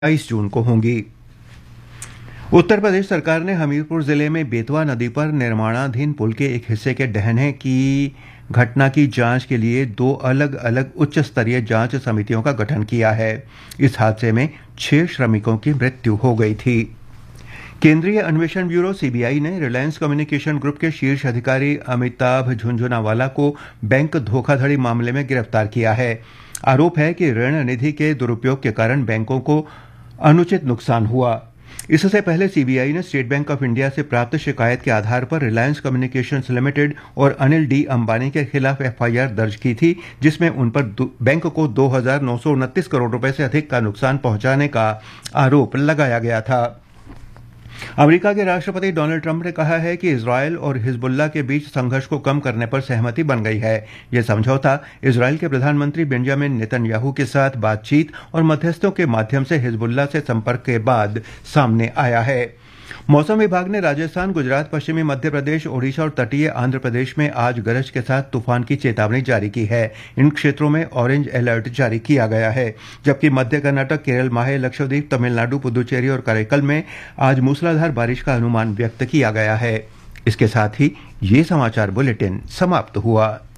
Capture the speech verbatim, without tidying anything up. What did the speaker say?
बाईस जून को होंगी। उत्तर प्रदेश सरकार ने हमीरपुर जिले में बेतवा नदी पर निर्माणाधीन पुल के एक हिस्से के ढहने की घटना की जांच के लिए दो अलग अलग उच्च स्तरीय जांच समितियों का गठन किया है। इस हादसे में छह श्रमिकों की मृत्यु हो गई थी। केंद्रीय अन्वेषण ब्यूरो सीबीआई ने रिलायंस कम्युनिकेशन ग्रुप के शीर्ष अधिकारी अमिताभ झुंझुनवाला को बैंक धोखाधड़ी मामले में गिरफ्तार किया है। आरोप है कि ऋण निधि के दुरुपयोग के कारण बैंकों को अनुचित नुकसान हुआ। इससे पहले सीबीआई ने स्टेट बैंक ऑफ इंडिया से प्राप्त शिकायत के आधार पर रिलायंस कम्युनिकेशंस लिमिटेड और अनिल डी अंबानी के खिलाफ एफआईआर दर्ज की थी, जिसमें उन पर बैंक को दो हजार नौ सौ उनतीस करोड़ रुपए से अधिक का नुकसान पहुंचाने का आरोप लगाया गया था। अमेरिका के राष्ट्रपति डोनाल्ड ट्रंप ने कहा है कि इजरायल और हिजबुल्लाह के बीच संघर्ष को कम करने पर सहमति बन गई है। यह समझौता इजरायल के प्रधानमंत्री बेंजामिन नेतन्याहू के साथ बातचीत और मध्यस्थों के माध्यम से हिजबुल्लाह से संपर्क के बाद सामने आया है। मौसम विभाग ने राजस्थान, गुजरात, पश्चिमी मध्य प्रदेश, ओडिशा और तटीय आंध्र प्रदेश में आज गरज के साथ तूफान की चेतावनी जारी की है। इन क्षेत्रों में ऑरेंज अलर्ट जारी किया गया है, जबकि मध्य कर्नाटक, केरल, माहे, लक्षद्वीप, तमिलनाडु, पुदुचेरी और कराईकल में आज मूसलाधार बारिश का अनुमान व्यक्त किया गया है। इसके साथ ही ये समाचार बुलेटिन समाप्त हुआ।